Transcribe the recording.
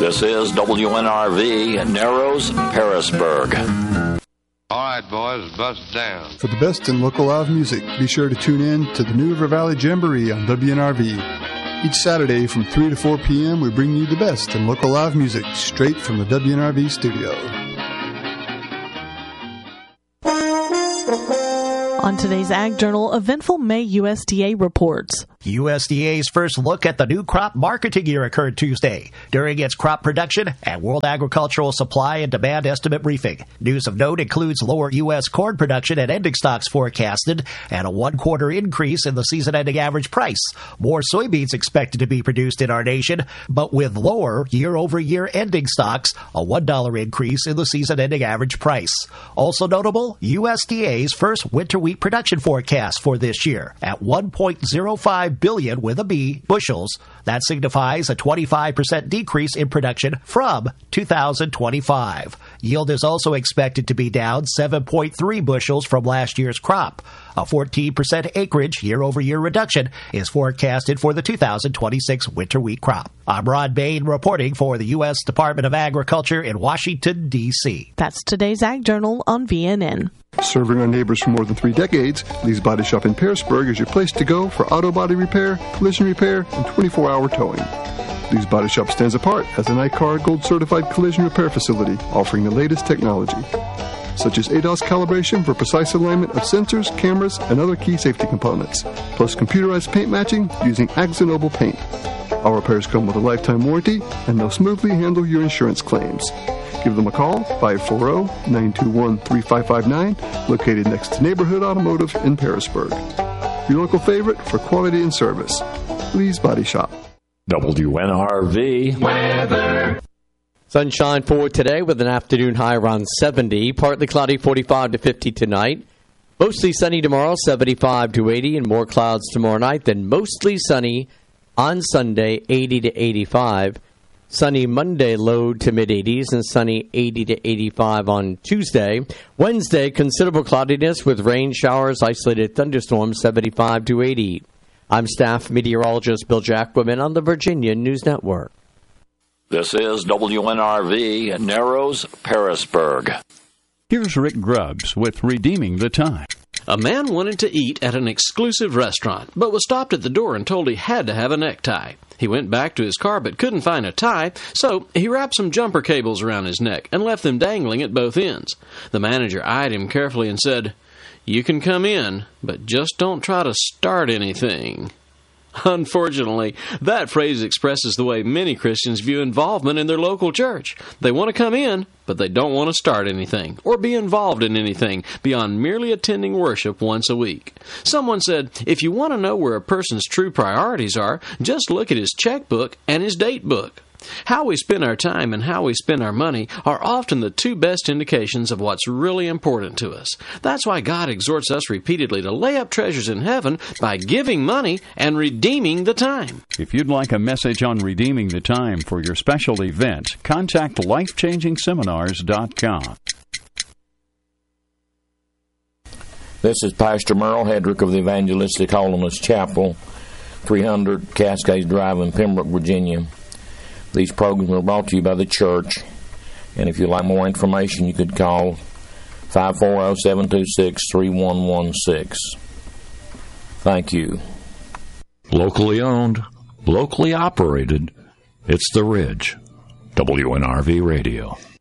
This is WNRV, Narrows, Harrisburg. All right, boys, bust down. For the best in local live music, be sure to tune in to the New River Valley Jamboree on WNRV. Each Saturday from 3 to 4 p.m., we bring you the best in local live music straight from the WNRV studio. On today's Ag Journal, eventful May USDA reports. USDA's first look at the new crop marketing year occurred Tuesday during its crop production and World Agricultural Supply and Demand Estimate briefing. News of note includes lower U.S. corn production and ending stocks forecasted and a one-quarter increase in the season-ending average price. More soybeans expected to be produced in our nation, but with lower year-over-year ending stocks, a $1 increase in the season-ending average price. Also notable, USDA's first winter wheat production forecast for this year at 1.05 billion with a B bushels. That signifies a 25% decrease in production from 2025. Yield is also expected to be down 7.3 bushels from last year's crop. A 14% acreage year-over-year reduction is forecasted for the 2026 winter wheat crop. I'm Ron Bain reporting for the U.S. Department of Agriculture in Washington, D.C. That's today's Ag Journal on VNN. Serving our neighbors for more than 3 decades, Lee's Body Shop in Pearisburg is your place to go for auto body repair, collision repair, and 24-hour towing. Lee's Body Shop stands apart as an ICAR Gold Certified collision repair facility offering the latest technology, such as ADAS calibration for precise alignment of sensors, cameras, and other key safety components, plus computerized paint matching using Axonoble paint. Our repairs come with a lifetime warranty, and they'll smoothly handle your insurance claims. Give them a call, 540-921-3559, located next to Neighborhood Automotive in Pearisburg. Your local favorite for quality and service, Lee's Body Shop. WNRV weather. Sunshine for today with an afternoon high around 70. Partly cloudy, 45 to 50 tonight. Mostly sunny tomorrow, 75 to 80, and more clouds tomorrow night. Then mostly sunny on Sunday, 80 to 85. Sunny Monday, low to mid-80s, and sunny 80 to 85 on Tuesday. Wednesday, considerable cloudiness with rain showers, isolated thunderstorms, 75 to 80. I'm staff meteorologist Bill Jacquemin on the Virginia News Network. This is WNRV, Narrows, Pearisburg. Here's Rick Grubbs with Redeeming the Time. A man wanted to eat at an exclusive restaurant, but was stopped at the door and told he had to have a necktie. He went back to his car but couldn't find a tie, so he wrapped some jumper cables around his neck and left them dangling at both ends. The manager eyed him carefully and said, "You can come in, but just don't try to start anything." Unfortunately, that phrase expresses the way many Christians view involvement in their local church. They want to come in, but they don't want to start anything or be involved in anything beyond merely attending worship once a week. Someone said, if you want to know where a person's true priorities are, just look at his checkbook and his date book. How we spend our time and how we spend our money are often the two best indications of what's really important to us. That's why God exhorts us repeatedly to lay up treasures in heaven by giving money and redeeming the time. If you'd like a message on redeeming the time for your special event, contact lifechangingseminars.com. This is Pastor Merle Hedrick of the Evangelistic Holiness Chapel, 300 Cascades Drive in Pembroke, Virginia. These programs are brought to you by the church, and if you'd like more information, you could call 540-726-3116. Thank you. Locally owned, locally operated, it's The Ridge. WNRV Radio.